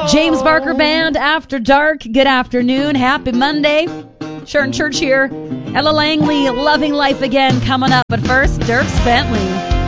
James Barker Band, After Dark. Good afternoon. Happy Monday. Sharon Church here. Ella Langley, Loving Life Again, coming up. But first, Dierks Bentley.